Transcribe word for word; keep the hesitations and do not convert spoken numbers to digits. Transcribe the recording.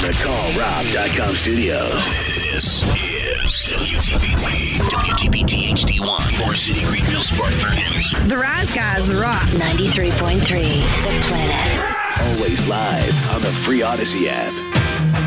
the Call Rob dot com studios. This is W T B T, W T B T H D one, Forest City, Greenville, Spartanburg. The Rise Guys rock. ninety-three point three, The Planet. Always live on the free Odyssey app.